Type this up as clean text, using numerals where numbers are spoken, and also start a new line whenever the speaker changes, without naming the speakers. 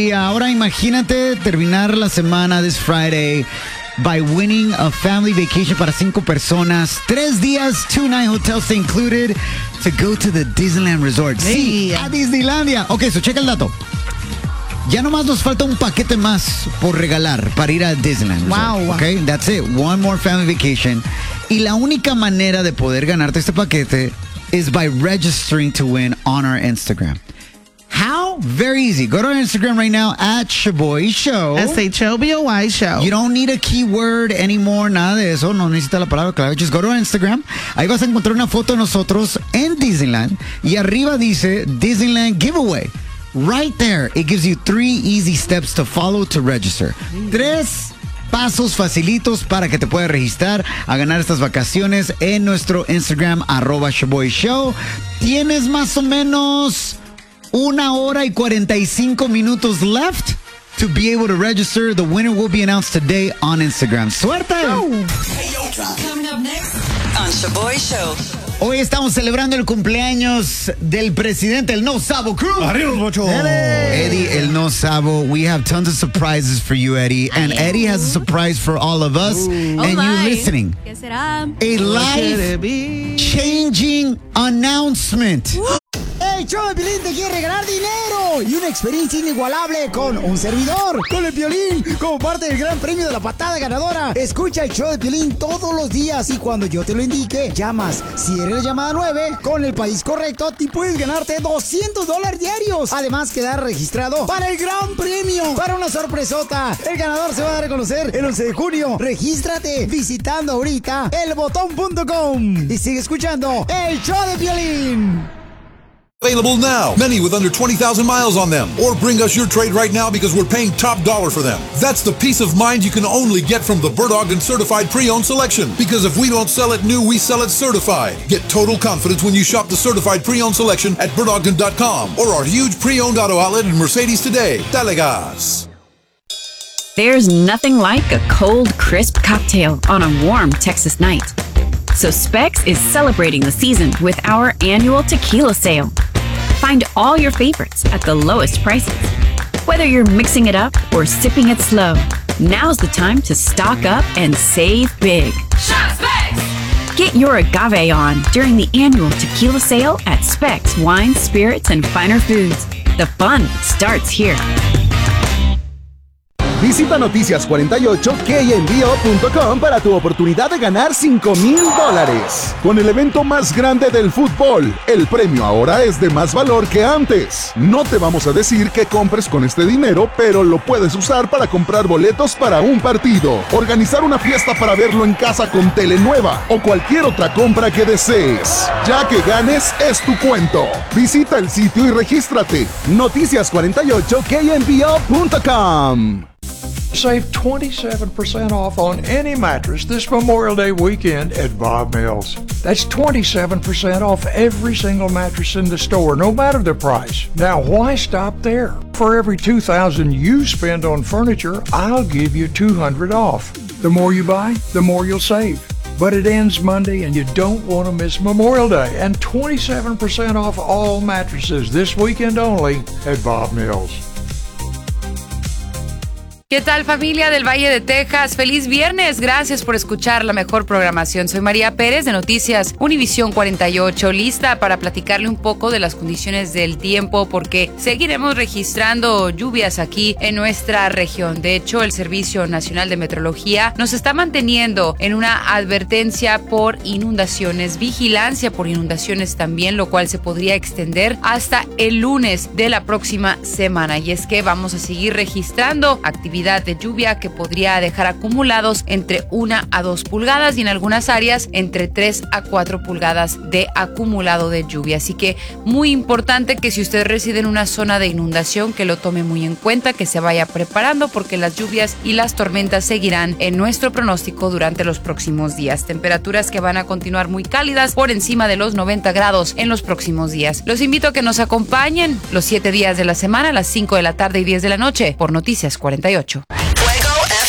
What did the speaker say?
Y ahora imagínate terminar la semana this Friday by winning a family vacation para 5 personas, 3 días, 2-night hotel stay included to go to the Disneyland Resort. Sí, a Disneylandia. Ok, so checa el dato. Ya nomás nos falta un paquete más por regalar para ir a Disneyland Resort.
Wow.
Ok, that's it. One more family vacation. Y la única manera de poder ganarte este paquete is by registering to win on our Instagram. How? Very easy. Go to our Instagram right now at Shoboy Show.
SHOBOY Show.
You don't need a keyword anymore, nada de eso. No necesita la palabra clave. Just go to our Instagram. Ahí vas a encontrar una foto de nosotros en Disneyland. Y arriba dice Disneyland Giveaway. Right there. It gives you 3 easy steps to follow to register. 3 pasos facilitos para que te puedas registrar a ganar estas vacaciones en nuestro Instagram, @ShoboyShow. Tienes más o menos 1 hora y 45 minutos left to be able to register. The winner will be announced today on Instagram. ¡Suerte!
Coming up next on Shoboy Show.
Hoy estamos celebrando el cumpleaños del presidente, el No Sabo Crew.
¡Arriba, Mocho!
Eddie, el No Sabo. We have tons of surprises for you, Eddie. And Eddie has a surprise for all of us. And you listening.
¿Qué será?
A life-changing announcement.
El show de Piolín te quiere regalar dinero y una experiencia inigualable con un servidor, con el Piolín, como parte del gran premio de la patada ganadora. Escucha el show de Piolín todos los días y cuando yo te lo indique, llamas. Si eres la llamada 9, con el país correcto, te puedes ganarte $200 diarios. Además, quedar registrado para el gran premio, para una sorpresota. El ganador se va a dar a conocer el 11 de junio. Regístrate visitando ahorita elbotón.com y sigue escuchando el show de Piolín.
Available now. Many with under 20,000 miles on them. Or bring us your trade right now because we're paying top dollar for them. That's the peace of mind you can only get from the Bird Ogden Certified Pre-Owned Selection. Because if we don't sell it new, we sell it certified. Get total confidence when you shop the Certified Pre-Owned Selection at birdogden.com or our huge pre-owned auto outlet in Mercedes today. Dale gas.
There's nothing like a cold, crisp cocktail on a warm Texas night. So Specs is celebrating the season with our annual tequila sale. Find all your favorites at the lowest prices. Whether you're mixing it up or sipping it slow, now's the time to stock up and save big.
Shop Specs!
Get your agave on during the annual tequila sale at Specs Wine, Spirits, and Finer Foods. The fun starts here.
Visita noticias48keyenvio.com para tu oportunidad de ganar $5,000. Con el evento más grande del fútbol, el premio ahora es de más valor que antes. No te vamos a decir qué compres con este dinero, pero lo puedes usar para comprar boletos para un partido, organizar una fiesta para verlo en casa con tele nueva o cualquier otra compra que desees. Ya que ganes, es tu cuento. Visita el sitio y regístrate. Noticias48keyenvio.com.
Save 27% off on any mattress this Memorial Day weekend at Bob Mills. That's 27% off every single mattress in the store, no matter the price. Now, why stop there? For every $2,000 you spend on furniture, I'll give you $200 off. The more you buy, the more you'll save. But it ends Monday and you don't want to miss Memorial Day. And 27% off all mattresses this weekend only at Bob Mills.
¿Qué tal, familia del Valle de Texas? ¡Feliz viernes! Gracias por escuchar la mejor programación. Soy María Pérez de Noticias Univisión 48, lista para platicarle un poco de las condiciones del tiempo porque seguiremos registrando lluvias aquí en nuestra región. De hecho, el Servicio Nacional de Meteorología nos está manteniendo en una advertencia por inundaciones, vigilancia por inundaciones también, lo cual se podría extender hasta el lunes de la próxima semana. Y es que vamos a seguir registrando actividad de lluvia que podría dejar acumulados entre 1 a 2 pulgadas y en algunas áreas entre 3 a 4 pulgadas de acumulado de lluvia. Así que muy importante que si usted reside en una zona de inundación que lo tome muy en cuenta, que se vaya preparando porque las lluvias y las tormentas seguirán en nuestro pronóstico durante los próximos días. Temperaturas que van a continuar muy cálidas por encima de los 90 grados en los próximos días. Los invito a que nos acompañen los 7 días de la semana a las 5 de la tarde y 10 de la noche por Noticias 48.